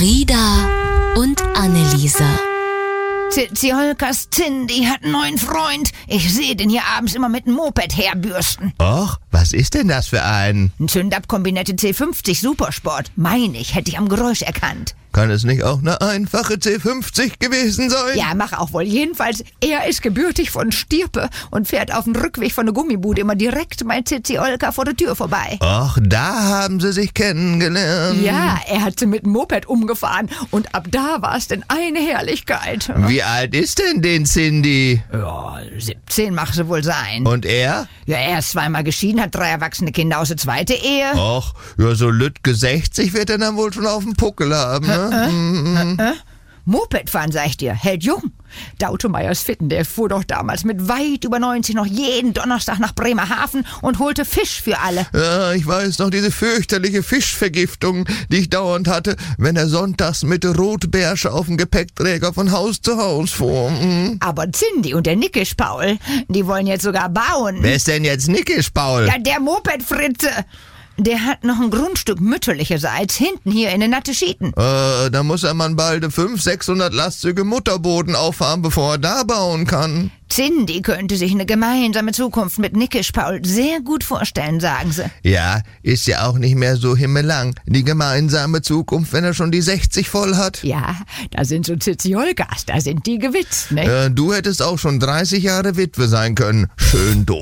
Frieda und Anneliese. Ziolkas Cindy hat einen neuen Freund. Ich sehe den hier abends immer mit dem Moped herbürsten. Och, was ist denn das für ein? Ein Zündab-Kombinette C50 Supersport. Meine ich, hätte ich am Geräusch erkannt. Kann es nicht auch eine einfache C50 gewesen sein? Ja, mach auch wohl. Jedenfalls, er ist gebürtig von Stirpe und fährt auf dem Rückweg von der Gummibude immer direkt bei Ziolka vor der Tür vorbei. Och, da haben sie sich kennengelernt. Ja, er hat sie mit dem Moped umgefahren und ab da war es denn eine Herrlichkeit. Wie alt ist denn den Cindy? Ja, 17 mag sie wohl sein. Und er? Ja, er ist zweimal geschieden, hat 3 erwachsene Kinder aus der zweiten Ehe. Och, ja, so Lütke 60 wird er dann wohl schon auf dem Puckel haben, ne? Moped fahren, sag ich dir, hält jung. Der Automeyers Fitten, der fuhr doch damals mit weit über 90 noch jeden Donnerstag nach Bremerhaven und holte Fisch für alle. Ja, ich weiß noch, diese fürchterliche Fischvergiftung, die ich dauernd hatte, wenn er sonntags mit der Rotbeersche auf dem Gepäckträger von Haus zu Haus fuhr. Aber Cindy und der Nickisch Paul, die wollen jetzt sogar bauen. Wer ist denn jetzt Nickisch Paul? Ja, der Moped-Fritze. Der hat noch ein Grundstück mütterlicherseits hinten hier in den Natteschieten. Da muss er mal bald 500-600 Lastzüge Mutterboden auffahren, bevor er da bauen kann. Cindy könnte sich eine gemeinsame Zukunft mit Nickisch Paul sehr gut vorstellen, sagen sie. Ja, ist ja auch nicht mehr so himmelang, die gemeinsame Zukunft, wenn er schon die 60 voll hat. Ja, da sind so Ziolkas, da sind die gewitzt, ne? Du hättest auch schon 30 Jahre Witwe sein können. Schön doof.